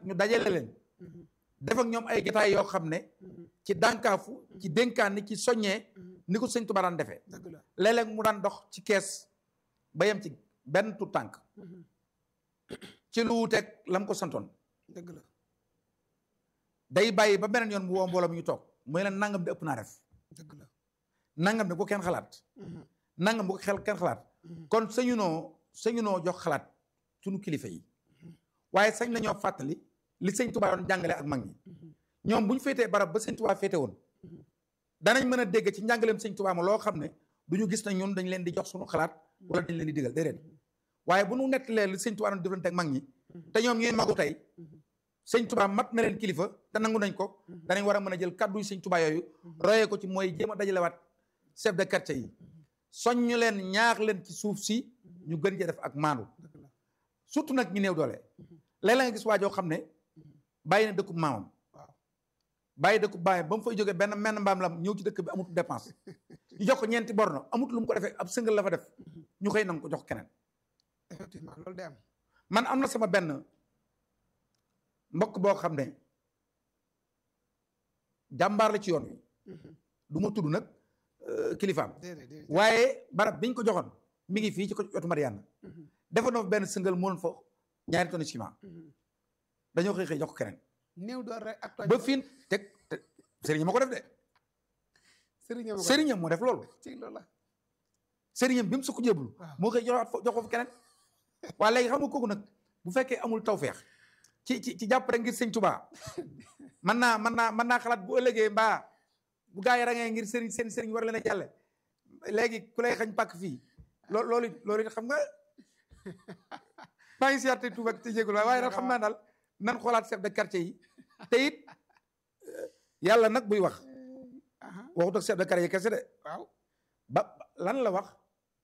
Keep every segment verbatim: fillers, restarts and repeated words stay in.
ñu dajale leen def ak ñoom ay jotaay yoo xam ne ci dànkaafu ci dénkaan ni ci soññee ni ko sëñ Tuubaa daan defee léeg-léeg mu daan dox ci kees ba yem ci benn tu tànk ci lu wuteeg lam ko santoon dëgg la day bàyyi ba beneen yoon mu woo mbooloo mi ñu toog mooy leen nangam di ëpp naa def dëgg la nangam di bu ko kenn xalaat nangam bu ko xel kenn xalaat kon sañu noo sañu noo jox xalaat suñu kilifa yi waaye sañ nañoo fàttali li sëñ Tuubaa doon jàngale ak mag ñi ñoom bu ñu féetee barab ba sëñ Tuubaa féete woon danañ mën a dégg ci njàngaleem sëñ Tuubaa ma loo xam ne du ñu gis na ñun dañ leen di jox suñu xalaat wala dañ leen di digal déedéet waaye bu ñu nettalee li sëñ Tuubaa doon defante ak mag ñi te ñoom ñooy magu tey sëñ Tuubaa mat na leen kilifa te nangu nañ ko danañ war a mën a jël kàddu yi sëñ Tuubaa yooyu royee ko ci mooy jéem a dajalewaat chef de quartier yi soññ leen ñaax leen ci suuf si ñu gën cee def ak maandu surtout nag ñu néew doole léeg-léeg nga gis waajoo xam ne bàyyi na dëkkub maamam bàyyi dëkkub baayam ba mu fay jógee benn menn mbaam lam ñëw ci dëkk bi amut dépense ñu jox ko ñeenti borno amut lu mu ko defee ab sëngal la fa def ñu xëy nanga ko jox keneen effectivement loolu day am man am na sama benn mbokk boo xam ne jàmbaar la ci yoon wi du ma tudd nag kilifaam waaye barab biñ ko joxoon mi ngi fii ci ko wetu Mariana defoon na fa benn sëngal moon fa ñaari tonnes ciment dañoo xëy xëy jox ko keneen néew doon rek ak ba fiin teg sëriñam ma ko def de sëriñam sëriñam moo def loolu ci loolu la sëriñam bi mu sukk jéblu moo koy jox jox ko fa keneen waa léegi xam nga kooku nag bu fekkee amul tawfeex ci ci ci jàpp rek ngir sëñ Tuubaa mën naa mën naa mën naa xalaat bu ëllëgee mbaa bu gaa yi rangee ngir sëriñ seen sëriñ war leen a jàlle léegi ku lay xañ pàkk fii loolu loolu loolu it xam nga maa ngi siyaat te Tuubaa te jéegul waaye daal xam naa daal nan xoolaat chef de quartier yi te it yàlla nag buy wax waxut ak chef de quartier yi kese de waaw ba lan la wax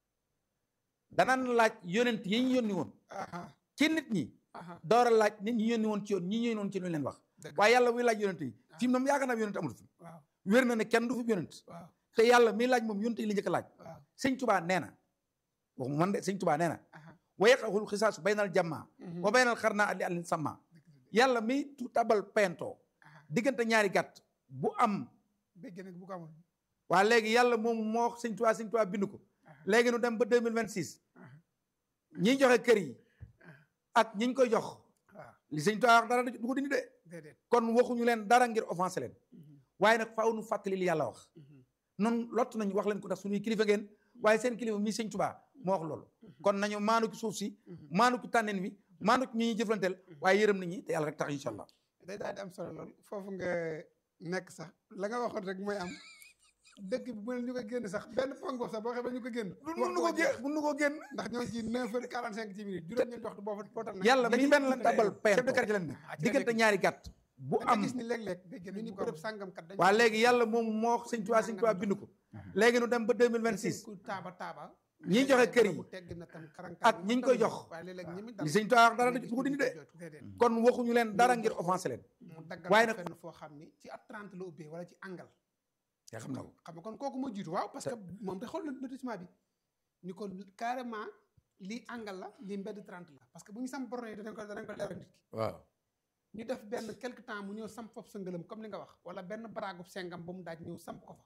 danaan laaj yonent yi ñu yónni woon ci nit ñi door a laaj nit ñi yónni woon ci yoon ñi yónni woon ci lu leen wax waaye yàlla muy laaj yonent yi fi mu moom yaakaar naa yonent amul fi wér na ne kenn du fi yonent te yàlla miy laaj moom yonent yi la njëkk a laaj sëñ Tuubaa nee na waxu man de sëñ Tuubaa nee na wa yaqahul xisaasu baynal jamma wa baynal xarna ali alin samma yàlla miy tu tabal payantoo diggante ñaari gàtt bu am dégg nag bu ko amul waa léegi yàlla moom moo sëñ Tuubaa sëñ Tuubaa bind ko léegi nu dem ba deux mille vingt six ñiy joxe kër yi ak ñiñ koy jox li sëñ Tuubaa wax dara du ko dindi de kon waxuñu leen dara ngir offensé leen waaye nag faaw nu fàttali li yàlla wax noonu lott nañ wax leen ko tax suñuy kilifa ngeen waaye seen kilifa mii sëñ Tuubaa moo wax loolu kon nañu maanu ci suuf si maanu ci tànneen wi maanu ci ñi ñuy jëflanteel waaye yërëm nit ñi te yàlla rek tax incha allah day daal di am solo lool foofu nga nekk sax la nga waxoon rek mooy am dëkk bi bu ne ñu ko génn sax benn pongo sax boo xam ne ñu ko génn mun nu ko génn mun nu ko génn ndax ñoo ngi ci neuf heures quarante cinq ci minutes juróom-ñeenti waxtu boo fa bootal na yàlla mi benn lan tabal payen chef de quartier leen ne diggante ñaari gàtt bu am gis ni léeg-léeg dégg ñu ni bërëb sàngam kat dañ waa léegi yàlla moom moo sëñ Tuubaa sëñ Tuubaa bind ko léegi nu dem ba deux mille vingt six ku taaba taaba ñiy joxe kër yi tegg na tam ak ñiñ koy jox li sëñ Tuubaa wax dara du ko dindi de kon waxuñu leen dara ngir offensé leen mu daggal waaye nag fenn foo xam ni ci at trente la ubbee wala ci angal yaa xam na ko xam nga kon kooku moo jiitu waaw parce que moom te xool na lotissement bi ni ko carrément lii angal la lii mbedd trente la parce que bu ñu sam borne yi danañ ko danañ ko leeral nit ki waaw ñu def benn quelque temps mu ñëw samp foofu sa ngëlëm comme li nga wax wala benn baraagub sengam ba mu daaj ñëw samp ko fa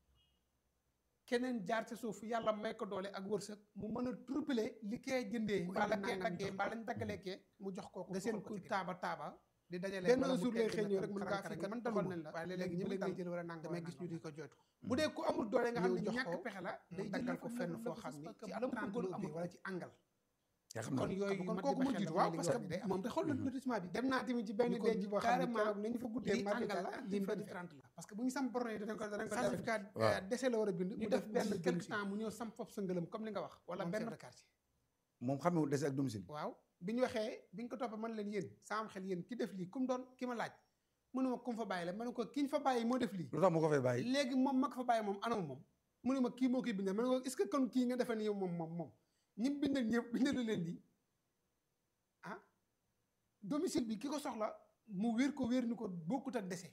keneen jaar ci suuf yàlla may ko doole ak wërsëg mu mën a tripler li kee jëndee mbaa la kee daggee mbaa lañ daggalee kee mu jox kooku nga seen ku taaba taaba di dajale benn jour lay xëy ñëw rek mën ngaa fii man daloon nañ la waaye léegi ñëpp lay jël wala nangam damay gis ñu di ko jooytu bu dee ku amul doole nga xam ne ñàkk pexe la day daggal ko fenn foo xam ni ci at trente la ubbee wala ci angal yaa xam na kon yooyu kon kooku mu jiitu waaw parce que moom te xool na lotissement bi dem naa tamit ci benn denc boo xam ne keroog nañu fa guddee li angal la li mbedd trente la parce que bu ñu sam borne yi danañ ko danañ ko certificat décès la war a bind mu def benn quelque temps mu ñëw sam foofu sa ngëlëm comme li nga wax wala benn quartier moom xamewul dese ak domicile waaw bi ñu waxee bi ñu ko toppee man leen yéen sama xel yéen ki def lii ku mu doon ki ma laaj mënu ma ku mu fa bàyyi la ma ne ko ki ñu fa bàyyi moo def lii lu tax mu ko fay bàyyi léegi moom ma ko fa bàyyi moom anam moom mu ne ma kii moo koy bindal ma ne ko est-ce que kon kii nga defee ni yow moom moom moom ñi bindal ñëpp bindalu leen lii ah domicile bi ki ko soxla mu wér ko wér ni ko bokkut ak dese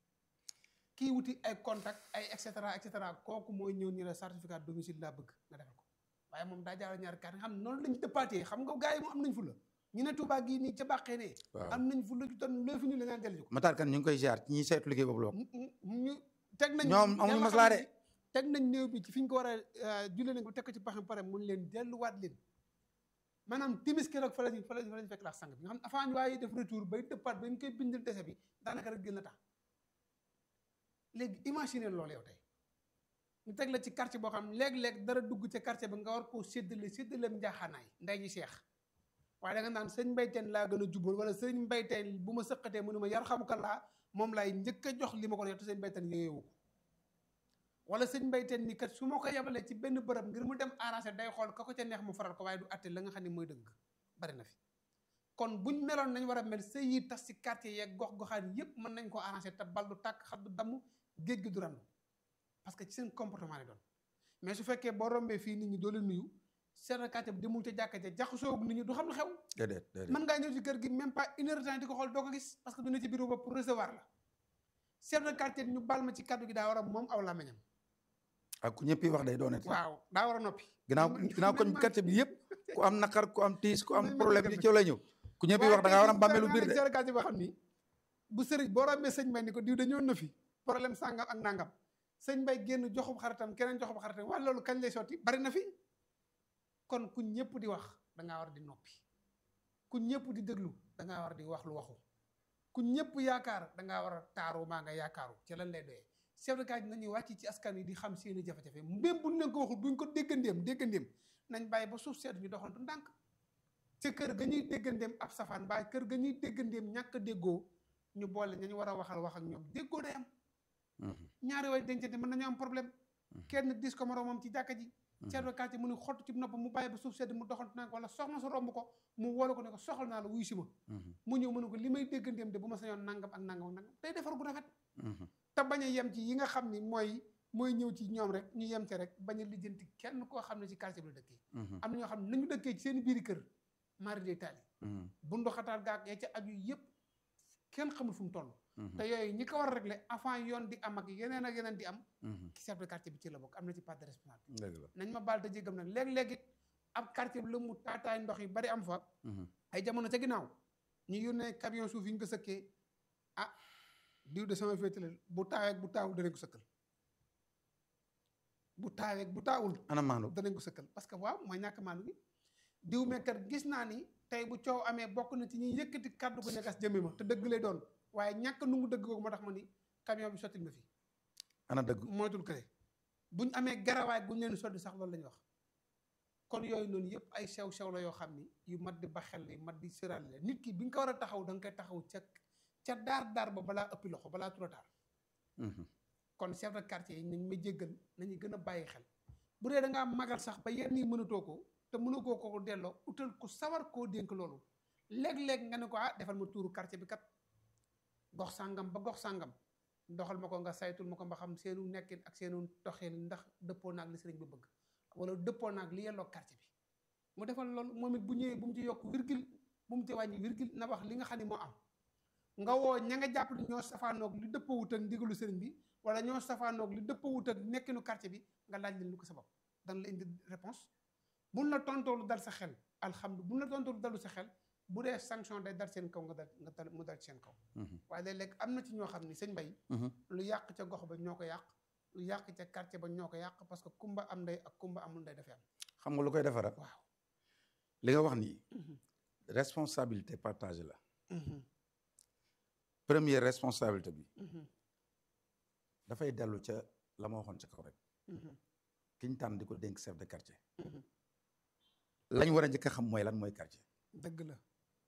kii wuti ay contact ay et cetera et cetera kooku mooy ñëw ñu la certificat domicile laa bëgg nga defal ko waaye moom daa jaarale ñaari carte nga xam ne noonu lañ dëppaatee xam nga gars yi moom am nañ fu la ñu ne Touba gii nii ca bàqee ne waaw am nañ fu lu ton loo fi ñu la naan dellu ko Matar Kane ñu ngi koy ziar ci ñi seetu liggéey boobu la ñu ñu teg nañ ñoom amuñu yàlla maslaa xam de ne teg nañ néew bi ci fi ñu ko war a jullee nañ ko teg ko ci paxam pare mun leen delluwaat leen maanaam timis keroog fa lañu fa lañu fa lañu fekk laax sang bi nga xam ne avant ñu waaye def retour bay dëppaat ba ñu koy bindal dese bi daanaka rek gën na tax léegi imaginer loolu yow tey ñu teg la ci quartier boo xam léeg-léeg dara dugg ca quartier ba nga war koo séddale séddaleem njaaxaanaay nday ji seex waaye da nga naan sëñ mbayteen laa gën a jubal wala sëñ mbayteen bu ma sëqatee mu ne ma yar xamuka laa moom laay njëkk a jox li ma ko yor te sëñ mbayteen yooyewu ko wala sëñ mbayteen ni kat su ma ko yebalee ci benn bërëb ngir mu dem arrangé day xool ka ko ca neex mu faral ko waaye du atte la nga xam ne mooy dëgg bari na fi kon buñ meloon nañ war a mel sëy yi tas ci quartier yeeg gox goxaan yépp mën nañ ko arrangé te bal du tàkk xat du damm géej gi du randu parce que ci seen comportement lay doon mais su fekkee boo rombee fii nit ñi doo leen nuyu chef de quartier bi demul ca jàkka ja jaxasoo nit ñi du xam lu xew déedéet déedéet mën ngaa ñëw ci kër gi même pas une heure de temps di ko xool doo ko gis parce que du ne ci bureau ba pour recevoir la chef de quartier ñu baal ma ci kaddu gi daa war a moom aw làmmiñam ak ku ñëpp yi wax day doonati waaw daa war a noppi ginnaaw ginnaaw koñ quartier bi yëpp ku am naqar ku am tiis ku am problème ci lay ñëw ku ñëpp yi wax da ngaa war a am bàmmeelu biir de chef de quartier boo xam ni bu sëriñ boo rombee sëñ Mbay ni ko diw dañoo na fi problème sàngam ak nangam sëñ Mbay génn joxub xaritam keneen joxub xaritam waaye loolu kañ lay sotti bari na fi kon ku ñëpp di wax da ngaa war di noppi ku ñëpp di déglu da ngaa war di wax lu waxu ku ñëpp yaakaar da ngaa war a taaru maa nga yaakaaru ci lan lay doyee chef de quartier nañuy wàcc ci askan yi di xam seeni jafe-jafe même buñ leen ko waxul buñ ko déggandeem déggandeem nañ bàyyi ba suuf seetu ñu doxantu ndànk ca kër ga ñuy déggandeem ab safaan mbaa kër ga ñuy déggandeem ñàkk a déggoo ñu boole ñañu war a waxal wax ak ñoom déggoo day am ñaari way dencante mën nañu am problème kenn dis ko moroomam ci jàkka ji chef de quartier mu ne xottu ci nopp mu bàyyi ba suuf sedd mu doxantu naa ko wala soxna sa romb ko mu woolu ko ne ko soxal naa la wuy si ma mu ñëw mu ne ko li may dégganteem de bu ma sañoon nangam ak nangam ak nangam day defar gu rafet te bañ a yem ci yi nga xam ni mooy mooy ñëw ci ñoom rek ñu yem ci rek bañ a lijjanti kenn koo xam ne ci quartier bi la dëkkee am na ñoo xam ne nañu dëkkee ci seen biiri kër mari day taali bundu xataal gaag ya ca aju yëpp kenn xamul fu mu toll te yooyu ñi ko war a régler avant yoon di am ak yeneen ak yeneen di am ci chef de quartier bi ci la bokk am na ci part de responsabilité nañ ma baal te jégam nag léeg-léeg it ab quartier bi la mu taataay ndox yi bari am fa ay jamono ca ginnaaw ñu yónnee camion suuf yi ñu ko sëkkee ah diw de sama féetale bu taaweeg bu taawul danañ ko sëkkal bu taaweeg bu taawul ana maandu danañ ko sëkkal parce que waaw mooy ñàkk maandu gi diw mekkat gis naa ni tey bu coow amee bokk na ci ñuy yëkkati kàddu ko ñagas jëmmi ma te dëgg lay doon waaye ñàkk nu mu dëgg googu moo tax ma ni camion bi sottil ma fi ana dëgg moytul këre buñ amee garawaay buñ leen sotti sax loolu la ñuy wax kon yooyu noonu yëpp ay sew sew la yoo xam ni yu mat di baxel la yu mat di sëral la nit ki bi nga ko war a taxaw da nga koy taxaw ca ca daar daar ba balaa ëppi loxo balaa trop tard kon chef de quartier yi nañ ma jéggal nañu gën a bàyyi xel bu dee da ngaa magal sax ba yenn yi mënatoo ko te mënu koo ko delloo utal ko sawar koo dénk loolu léeg-léeg nga ne ko ah defal ma tuuru quartier bi kat gox sàngam ba gox sàngam doxal ma ko nga saytul ma ko ba xam seenu nekkin ak seenu doxin ndax dëppoo naag li sëriñ bi bëgg wala dëppoo naag li yelloo quartier bi mu defal loolu moom it bu ñëwee bu mu ci yokk virgule bu mu ci wàññi virgule na wax li nga xam ne moo am nga woo ña nga jàpp ni ñoo safaanoog li dëppoo wut ak ndigalu sëriñ bi wala ñoo safaanoog li dëppoo wut ak nekkinu quartier bi nga laaj leen lu ko sabab dana la indi réponse buñ la tontoo lu dal sa xel alhamdulilah buñ la tontoo lu dalu sa xel bu dee sanction day dal seen kaw nga dal nga dal mu dal seen kaw waaye léeg-léeg am na ci ñoo xam ni sëñ Mbay lu yàq ca gox ba ñoo ko yàq lu yàq ca quartier ba ñoo ko yàq parce que kumba am ndey ak kumba amul ndey dafay am xam nga lu koy defara waaw li nga wax nii responsabilité partagée la première responsabilité bi dafay dellu ca la ma waxoon ca kaw rek ki ñu tànn di ko dénk chef de quartier lañ war a njëkk a xam mooy lan mooy quartier dëgg la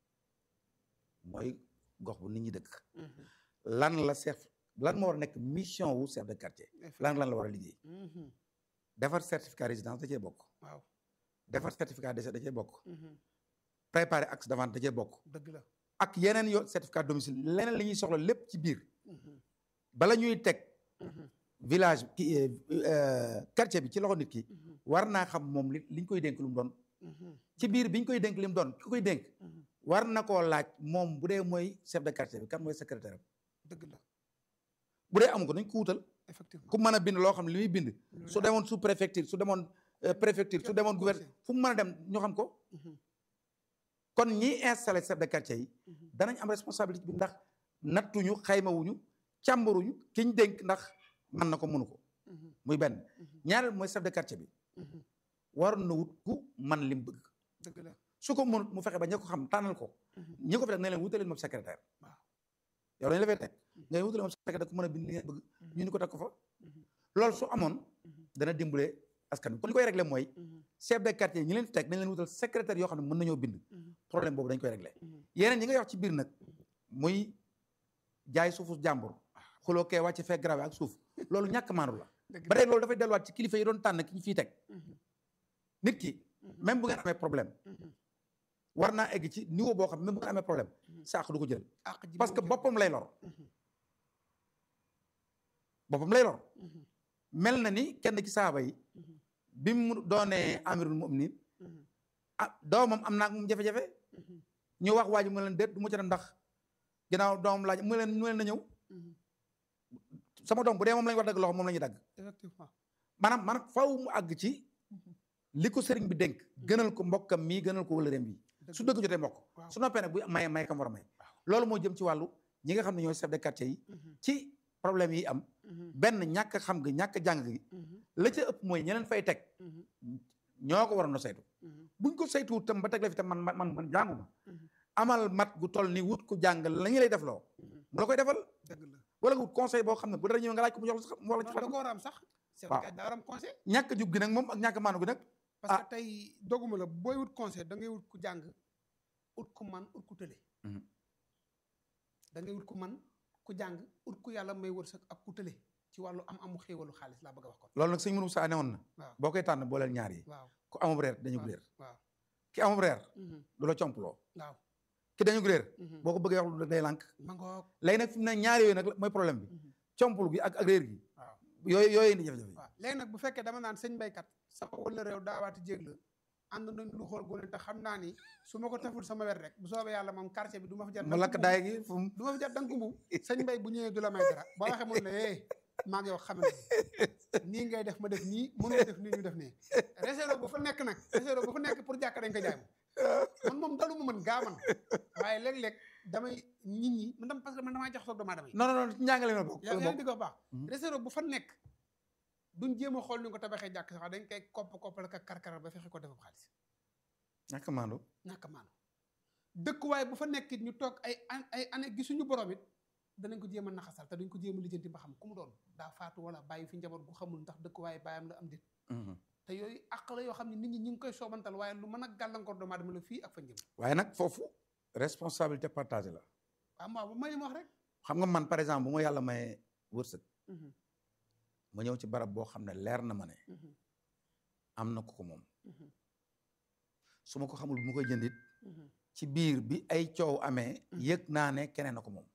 mooy gox bu nit ñi dëkk lan la chef lan moo war a nekk mission wu chef de quartier lan lan la war a liggéey defar certificat résidence da cee bokk waaw defar certificat décès da cee bokk préparer axe de vente da cee bokk dëgg la ak yeneen yo certificat domicile leneen li ñuy soxla lépp ci biir bala ñuy teg village ki quartier bi ci loxo nit ki war naa xam moom li liñ koy dénk lu mu doon ci biir biñ koy dénk li mu doon ki koy dénk war na koo laaj moom bu dee mooy chef de quartier bi kan mooy secrétaire am dëgg la bu dee amu ko nañ ko wutal effectivement ku mën a bind loo xam ne li muy bind su demoon sous préfecture su demoon préfecture su demoon gouverneur fu mu mën a dem ñu xam ko kon ñi installé chef de quartier yi danañ am responsabilité bi ndax nattuñu xaymawuñu càmbaruñu kiñ dénk ndax mën na ko mënu ko muy benn ñaareel mooy chef de quartier bi waroon na wut ku man lim bëgg dëgg la su ko mënut mu fexe ba ña ko xam tànnal ko ñi ko fi teg ne leen wutaleen moom secrétaire waaw yow dañu la fay teg ngay wutaleen moom secrétaire ku mën a bind li ngeen bëgg ñu ni ko teg ko fa loolu su amoon dana dimbale askan bi kon li koy réglé mooy chef de quartier ñi leen fi teg nañ leen wutal secrétaire yoo xam ne mën nañoo bind problème boobu dañ koy réglé yeneen yi nga wax ci biir nag muy jaay suufu jàmbur xuloo kee wàcc fee grave ak suuf loolu ñàkk maandu la ba tey loolu dafay delluwaat ci kilifa yi doon tànn ki ñu fiy teg nit ki même bu ngeen amee problème war naa egg ci niveau boo xam même bu ngeen amee problème sa àq du ko jël parce que boppam lay lor boppam lay lor mel na ni kenn ci saaba yi bi mu doonee amirul mu'minin ah doomam am naa moom jafe-jafe ñu wax waa ji mu leen déet du ma ca dem ndax ginnaaw doomam laaj mu leen mu leen na ñëw sama doom bu dee moom la ñu war dagg loxo moom la ñuy dagg effectivement maanaam maanaam faw mu àgg ci li ko sëriñ bi dénk gënal ko mbokkam mii gënal ko wëlëreem bi su dëgg jotee mbokk su noppee nag bu maye may kam war a may loolu moo jëm ci wàllu ñi nga xam ne ñooy chef de quartier yi ci problème yi am benn ñàkk xam gi ñàkk jàng gi la ca ëpp mooy ñeneen fay teg ñoo ko waroon a saytu buñ ko saytuwut tam ba teg la fi tam man man man jànguma amal mat gu toll ni wut ku jàng la ñu lay def loo mu la koy defal wala nga wut conseil boo xam ne bu dara ñëw nga laaj ko mu jox la mu wax la ci da ko war a am sax waaw daa war a am conseil ñàkk jub gi nag moom ak ñàkk maanu gi nag parce que tey doguma la booy wut conseil da ngay wut ku jàng ut ku man ut ku tële da ngay wut ku man ku jàng ut ku yàlla may wërsëg ak ku tële ci wàllu am amu xéewalu xaalis laa bëgg a wax kon loolu nag sëñ mënu saa ne woon na waaw boo koy tànn booleel ñaar yi waaw ku amub reer dañu réer waaw ki amub reer du la comploo waaw ki dañu réer boo ko bëggee wax lu day lànk ma ngoog léegi nag fi mu ne ñaar yooyu nag mooy problème bi compul gi ak ak réer gi waaw yooyu yooyu indi jafe-jafe waaw léegi nag bu fekkee dama naan sëñ baykat sama wala réew daawaati jéeg la ànd nañ lu xool góor te xam naa ni su ma ko taful sama wet rek bu soobee yàlla moom quartier bi du ma fa jar mu lakk daay gi fu mu du ma fa jar danga ko mbuub sëñ mbay bu ñëwee du la may dara boo waxee mun la eh maa ngi yow xam nii ngay def ma def nii mënoo def nii ñu def nii réserve bu fa nekk nag réserve bu fa nekk pour jàkk dañ ko jaay man moom dalu ma mën gaa man waaye léeg-léeg damay nit ñi man dama parce que man damaa jox soog doomu aadama yi non non non njàngale ma bokk yaa ngi di ko baax réserve bu fa nekk duñ jéem a xool ñu ko tabaxee jàkk sax dañ koy kopp koppal ka karkaral ba fexe ko defam xaalis ñàkk maandu ñàkk maandu dëkkuwaay bu fa nekk it ñu toog ay ay année gisuñu borom it danañ ko jéem a naxasal te duñ ko jéem a lijjanti ba xam ku mu doon daa faatu wala bàyyi fi njaboot gu xamul ndax dëkkuwaay bàyyam la am déet te yooyu àq la yoo xam ne nit ñi ñi ngi koy soobantal waaye lu mën a gàllankoor doomu aadama la fii ak fa njëm waaye nag foofu responsabilité partagée la waaw waaw bu may wax rek xam nga man par exemple bu ma yàlla may wërsëg ma ñëw ci barab boo xam ne leer na ma ne am na ko ko moom su ma ko xamul bu ma koy jëndit ci biir bi ay coow amee yëg naa ne keneen na ko moom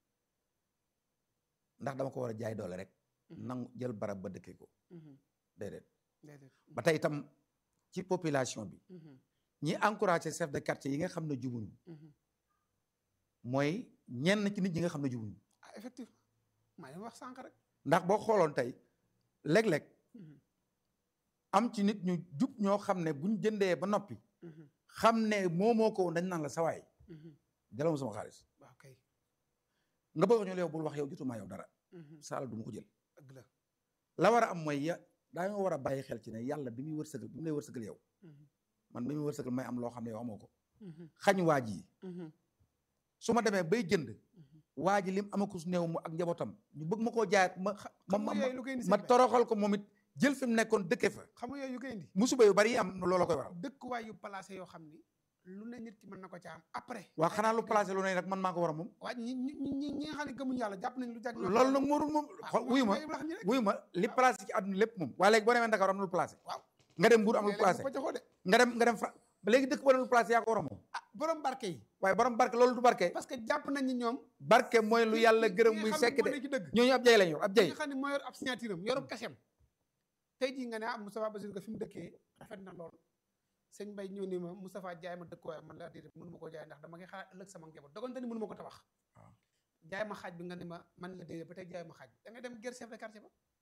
ndax dama ko war a jaay doole rek nangu jël barab ba dëkkee ko déedéet ba tey itam ci population bi ñi encouragé chef de quartier yi nga xam ne jubuñu mooy ñenn ci nit ñi nga xam ne jubuñu ah effectivement maa ngi wax sànq rek ndax boo xooloon tey léeg-léeg am ci nit ñu jub ñoo xam ne buñ jëndee ba noppi xam ne moomoo ko dañ naan la sawaay jëlama sama xaalis waaw kay nga bëgg ñu yow bul wax yow jotumaa yow dara saala du ma ko jël dëgg la la war a am mooy ya daa nga war a bàyyi xel ci ne yàlla bi muy wërsëgal bi mu lay wërsëgal yow man bi muy wërsëgal may am loo xam ne yow amoo ko xañ waa ji su ma demee bay jënd waa ji lim amakus néew mu ak njabootam ñu bëgg ma koo jaayat ma ma ma toroxal ko moom it jël fi mu nekkoon dëkke fa xam nga yooyu yu koy indi musiba yu bari yi am looloo koy waral dëkkuwaay yu placé yoo xam ni lu ne nit ki mën na ko ca am après waa xanaa lu placé lu ne rek man maa ko war a moom waa ñi ñi ñi ñi nga xam ne gëmuñu yàlla jàpp nañ lu jag loolu nag moorul moom wuyu ma wuyu ma li placé ci àdduna lépp moom waaye léegi boo demee Dakar am na lu placé waaw nga dem Mbuur am lu placé nga dem nga dem fa léegi dëkk ba lu placé yaa ko war a moom ah borom barke yi waaye borom barke loolu du barke parce que jàpp nañ ni ñoom barke mooy lu yàlla gërëm muy sekk de ñooñu ab jay lañ yor ab jay nga xam ne moo yor ab signature am yorub kasem tey jii nga ne ah Moustapha Bassirou nga fi mu dëkkee rafet na lool sëñ Mbaye ñëw ni ma Moustapha jaay ma dëkkuwaay man laa déedéet mënu ma ko jaay ndax dama ngi xalaat ëllëg sama njaboot dogonte ni mënu ma ko tabax jaay ma xaaj bi nga ne ma man la déedéet ba tey jaay ma xaaj bi da ngay dem ger chef de quartier ba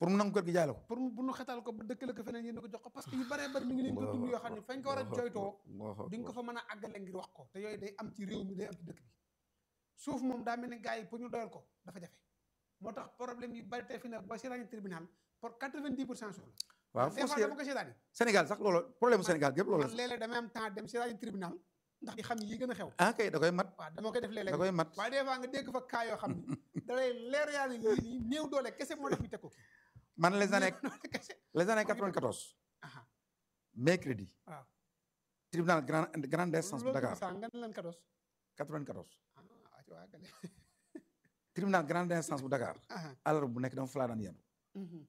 pour mu nangu kër gi jaay la ko. pour mu bu nu xetal ko ba dëkkale ko feneen yéen ko jox ko parce que yu bëree bëri mi ngi leen ko dund yoo xam ne fañ ko war a joytoo duñ ko fa mën a àggale ngir wax ko te yooyu day am ci réew mi day am ci dëkk bi suuf moom daa mel ni gars yi pour ñu doyal ko dafa jafe moo tax problème yu bari tey fi ne ba seetaani tribunal pour quatre-vingt-dix pour cent suuf la waaw des fois dama ko seetaani Sénégal sax loolu problème mu Sénégal gépp loolu man léeg-léeg damay am temps dem seetaani tribunal ndax di xam yi gën a xew ah kay da koy mat waaw dama koy def léeg-léeg da koy mat waaye des fois nga dégg fa cas yoo xam ni da lay leer yaa ni lii nii néew doole kese moo def ñu teg ko kii man les années kese les années quatre-vingt-quatorze aha mercredi waaw tribunal grand grande instance bu Dakar sax nga ne leen kados quatre-vingt-quatorze ah ci waa gale tribunal grande instance bu Dakar aha alors bu nekk dama fa laa daan yendu mhm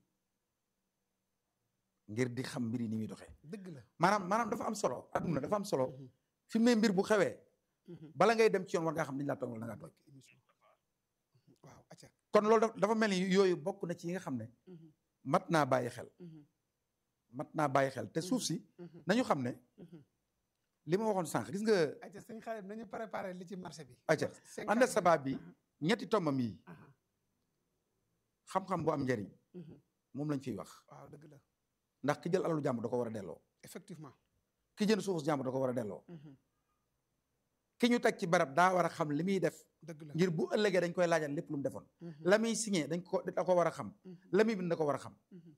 ngir di xam mbir yi ni muy doxee dëgg la maanaam maanaam dafa am solo adduna dafa am solo Mhm. fi mu ne mbir bu xewee mhm bala ngay dem ci yoon war ngaa xam dañu laa toog wala da ngaa toog Bokk émission Mhm. waaw acca kon loolu daf- dafa mel ni yooyu bokk na ci yi nga xam ne Mhm. mat naa bàyyi xel Mhm. mat naa bàyyi xel te suuf si Mhm. nañu xam ne Mhm. li ma waxoon sànq gis nga acca sëñ Xaadim nañu préparé li ci marché bi acca Cinq ànd ans. sabab bi ñetti tombam yi Aha. xam-xam bu am njëriñ Mhm. moom lañ fiy wax waaw dëgg la ndax ki jël alalu jàmbur da ko war a delloo effectivement ki jënd suufu jàmbur da ko war a delloo Mhm. ki ñu teg ci barab daa war a xam li muy def dëgg la ngir bu ëllëgee dañ koy laajal lépp lu mu defoon Mhm. la muy signé dañ ko da ko war a xam Mhm. la muy bind da ko war a xam Mhm.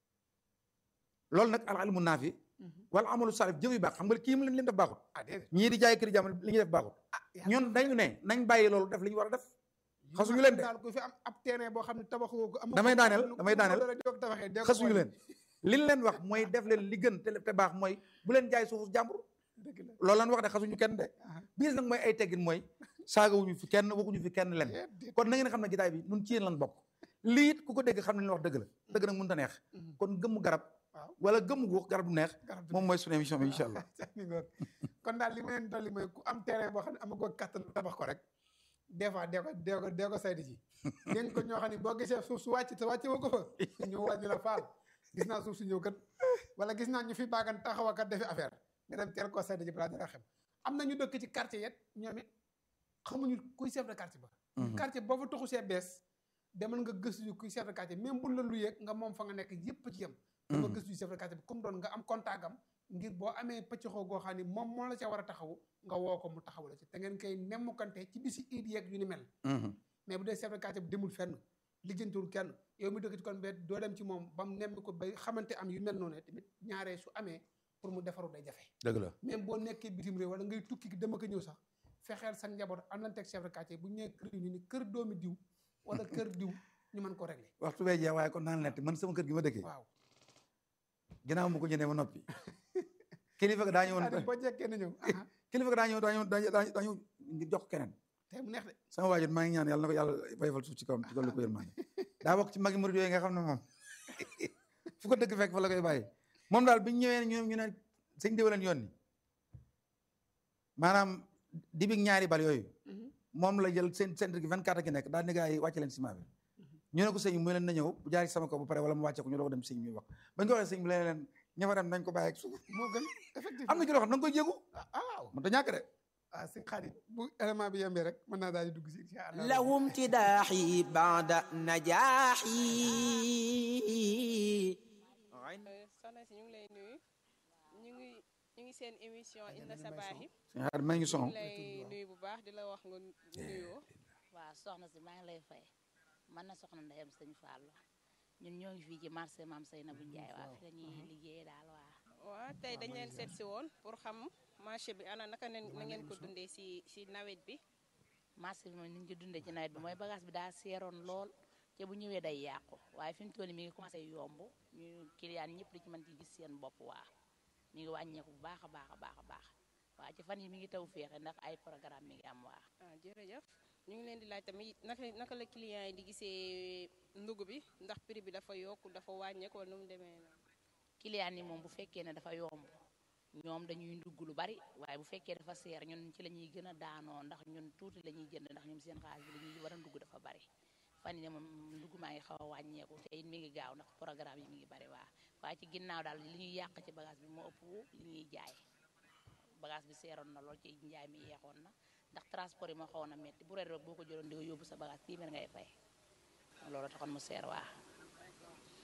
loolu nag al ilmu naafi Mhm. wala amalu salif jëf yu baax xam nga kii mu leen leen def baaxut ah déedéet ñii di jaay kër jàmbur li ñuy def baaxut yaa ñun dañu ne nañ bàyyi loolu def li ñu war a def xasuñu leen de daal ku fi am ab terrain boo xam ne tabaxoo ko am damay daaneel damay daaneel daaneel xasuñu leen li ñu leen wax mooy def leen li gën te te baax mooy bu leen jaay suufu jàmbur dëgg la loolu lan wax de xasuñu kenn de ah biis nag mooy ay teggin mooy saagawuñu fi kenn waxuñu fi kenn leen déedéet kon na ngeen xam ne gitaay bi nun ci yéen lan bokk lii it ku ko dégg xam ne li ñu wax dëgg la dëgg nag mënut a neex Mhm. kon gëmmu garab waaw wala gëmmu guux garab du neex garab moom mooy suñu émission bi incha allah mi ngoog kon daal li ma leen dolli mooy ku am terrain boo xam ne amagoo kattan tabax ko rek des fois dee ko dee ko dee ko saytu ji ngeen ko ñoo xam ne boo gisee suuf su wàcc te wàcce woo ko fa ñu wàññi la faal gis naa suuf su ñëw kat wala gis naa ñu fi baagan taxawa kat defi affaire nga dem teel koo saytu ji balaa dara xem am na ñu dëkk ci quartier yet ñoom it xamuñu kuy chef de quartier ba quartier boo fa tuxu see bees demal nga gëstu yu kuy chef de quartier même buñ la luyee nga moom fa nga nekk yëpp ci yem nga gëstu yu chef de quartier bi comme doon nga am contact am ngir boo amee pëccxoo goo xam ni moom moo la ca war a taxawu nga woo ko mu taxawu la ci te ngeen koy nemmukante ci bisi iid yeeg yu ni mel mais bu dee chef de quartier bi demul fenn lijjantiwul kenn yow mi dëkk ci kon bee doo dem ci moom ba mu nemmi ko ba xamante am yu mel noonu tamit ñaaree su amee pour mu defaru day jafe dëgg la même boo nekkee bitim réew wala ngay tukki dem ak ñëw sax fexeel sa njaboot am nañ teg chef de quartier bu ñu nee kër ñu ni kër doomi diw wala kër diw ñu mën ko régler waxtu bee jeex waaye kon naan netti man sama kër gi ma dëkkee waaw ginnaaw mu ko jëndee ma noppi kilifa ga daa ñëwoon c'est-à-dire boo jekkee na ñëw aha kilifa ga daa ñëw daa ñëw daa daa ñëw ngir jox keneen tey mu neex de sama waajur maa ngi ñaan yàlla na ko yàlla bayfal suuf ci kawam ci dolli ko yërmande daa bokk ci magi murid yooyu nga xam ne moom fu ko dëgg fekk fa la koy bàyyi moom daal bi ñu ñëwee ñu ñu ne sëñ déwaleen yoon ni maanaam dibig ñaari bal yooyu Mhm. moom la jël seen centre gi vingt-quatre ki nekk daal ne gaa yi wàcce leen ciment bi ñu ne ko sëñ bi mu leen na ñëw bu jaar ci sama kaw ba pare wala mu wàcce ko ñu doog dem sëñ bi wax bañ ko waxee sëñ bi leen leen ña fa dem nañ ko bàyyi ak suuf moo gën effectivement am na ci loo xam da nga koy jéegu ah waaw mën ta ñàkk de ah si xarit bu élément bi yembee rek mën naa daal di dugg si incha allah له امتداحي بعد نجاحي soxna si ñu ngi lay nuyu ñu ngi ñu ngi seen émission Inna Sabaahi sëñ xaar maa ngi ñu son ngi lay nuyu bu baax di la wax nga nuyoo waaw soxna si maa ngi lay fay man na soxna ndeyam sëñ Fallou ñun ñoo ngi fii ci marché Mame Seynabou Ndiaye waa fi la ñuy liggéeyee daal waa waaw tey dañ leen seet si woon pour xam marché bi ana naka na na ngeen ko dundee si si nawet bi marché bi moom ni ñu ko dundee ci nawet bi mooy bagage bi daa seeroon lool te bu ñëwee day yàqu waaye fi mu toll nii mi ngi commencé yomb ñu client ñëpp di ci mën ci gis seen bopp waa mi ngi wàññeeku bu baax a baax a baax a baax waa ci fan yi mi ngi taw féexe ndax ay programme mi ngi am waa ah jërëjëf ñu ngi leen di laaj tamit naka naka la client yi di gisee ndugg bi ndax prix bi dafa yokk dafa wàññeeku wala nu mu demee noonu client yi moom bu fekkee ne dafa yomb ñoom dañuy ndugg lu bari waaye bu fekkee dafa seer ñun ci la ñuy gën a daanoo ndax ñun tuuti la ñuy jënd ndax ñoom seen xaalis bi la ñuy war a ndugg dafa bari fan yi ne moom ndugg maa ngi xaw a wàññeeku te it mi ngi gaaw ndax programme yi mi ngi bari waa waaye ci ginnaaw daal li ñuy yàq ci bagage bi moo ëpp li ñuy jaay bagage bi seeroon na lool ci njaay mi yeexoon na ndax transport yi moo xawoon na metti bu reer rek boo ko jëloon di nga yóbbu sa bagage téeméer ngay fay loolu taxoon mu seer waa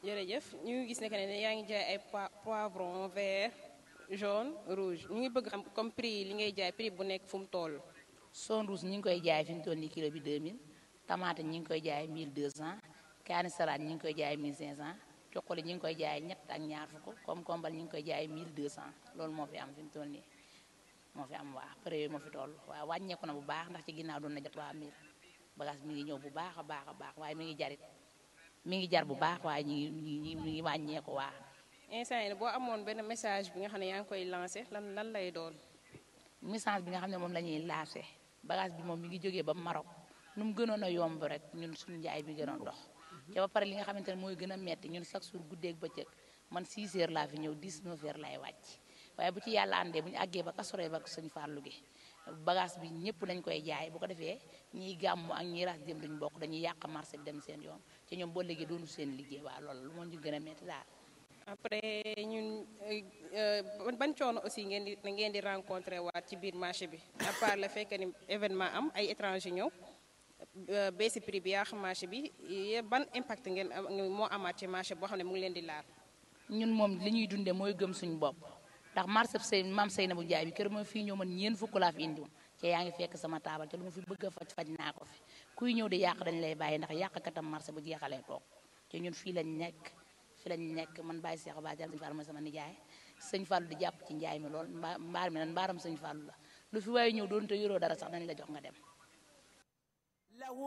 jërëjëf ñu ngi gis ne que ne yaa ngi jaay ay po- poivron vert jaune rouge ñu ngi bëgg xam comme prix li ngay jaay prix bu nekk fu mu toll. son rouge ñi ngi koy jaay fi mu toll nii kilo bi deux mille tomate ñi ngi koy jaay mille deux cent kaani salade ñi ngi koy jaay mille cinq cent coqali ñi ngi koy jaay ñett ak ñaar fukk comme kombal ñi ngi koy jaay mille deux cent loolu moo fi am fi mu toll nii moo fi am waa prix yooyu moo fi toll waaw wàññeeku na bu baax ndax ci ginnaaw doon na jot trois mille bagage mi ngi ñëw bu baax a baax a baax waaye mi ngi jarit mi ngi jar bu baax waaye ñi ngi ñi mi ngi wàññeeku waa instant yii boo amoon benn message bi nga xam ne yaa ngi koy lancé lan lan lay doon. message bi nga xam ne moom la ñuy lancé bagage bi moom mi ngi jógee ba Maroc nu mu gënoon a yomb rek ñun suñu njaay bi gënoon dox te ba pare li nga xamante ne mooy gën a metti ñun chaque jour guddeeg bëccëg man six heures laa fi ñëw dix-neuf heures lay wàcc waaye bu ci yàlla àndee bu ñu àggee ba kasoree ba suñu fàllu gi bagage bi ñëpp dañ koy jaay bu ko defee ñiy gàmm ak ñiy ras dem duñ bokk dañuy yàq marché bi dem seen yoon ci ñoom boo léegi doonu seen liggéey waa loolu lu moo ñu gën a metti daal. après ñun ban coono aussi ngeen di ngeen di rencontré waat ci biir marché bi à part le fait que ni événement am ay étranger ñëw baissi prix bi yaa xam marché bi ban impact ngeen am moo amaat ci marché boo xam ne mu ngi leen di laal. ñun moom li ñuy dundee mooy gëm suñu bopp ndax marché sëy maam sëy na bu jaay bi kër ma fii ñëw man ñeen fukk laa fi indiwoon te yaa ngi fekk sama taabal te lu ma fi bëgg a faj faj naa ko fi kuy ñëw di yàq dañ lay bàyyi ndax yàqkatam marché bu jeexalee toog te ñun fii lañ nekk fi lañ nekk man bàyyi Seex Ba Jal sëñ Fall mooy sama nijaay sëñ Fall di jàpp ci njaay mi lool mbaa mbaar mi nan mbaaram sëñ Fall la lu fi waaye ñëw doon te yoroo dara sax dañ la jox nga dem